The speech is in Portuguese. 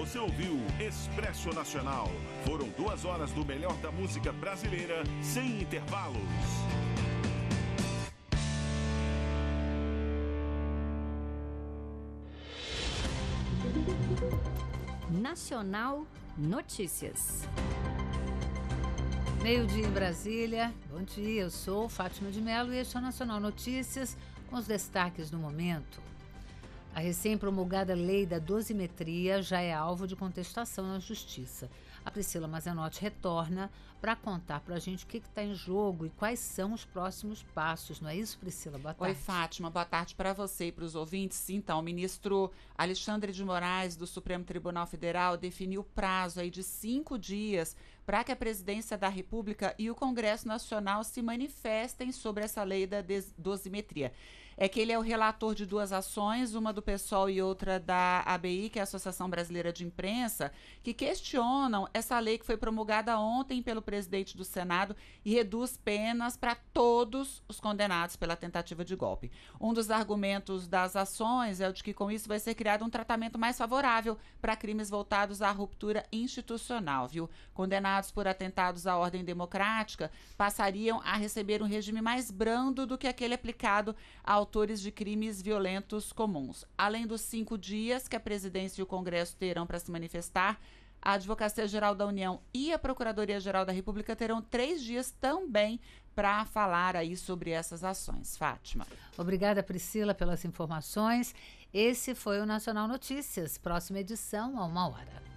Você ouviu Expresso Nacional. Foram 2 horas do melhor da música brasileira, sem intervalos. Nacional Notícias. Meio-dia em Brasília. Bom dia, eu sou Fátima de Mello e este é o Nacional Notícias com os destaques do momento. A recém-promulgada lei da dosimetria já é alvo de contestação na Justiça. A Priscila Mazenotti retorna para contar para a gente o que está em jogo e quais são os próximos passos. Não é isso, Priscila? Boa tarde. Oi, Fátima. Boa tarde para você e para os ouvintes. Então, o ministro Alexandre de Moraes, do Supremo Tribunal Federal, definiu o prazo aí de 5 dias para que a Presidência da República e o Congresso Nacional se manifestem sobre essa lei da dosimetria. É que ele é o relator de 2 ações, uma do PSOL e outra da ABI, que é a Associação Brasileira de Imprensa, que questionam essa lei que foi promulgada ontem pelo presidente do Senado e reduz penas para todos os condenados pela tentativa de golpe. Um dos argumentos das ações é o de que com isso vai ser criado um tratamento mais favorável para crimes voltados à ruptura institucional, viu? Condenados por atentados à ordem democrática passariam a receber um regime mais brando do que aquele aplicado a autores de crimes violentos comuns. Além dos 5 dias que a presidência e o Congresso terão para se manifestar, a Advocacia-Geral da União e a Procuradoria-Geral da República terão 3 dias também para falar aí sobre essas ações. Fátima. Obrigada, Priscila, pelas informações. Esse foi o Nacional Notícias. Próxima edição, a 1 hora.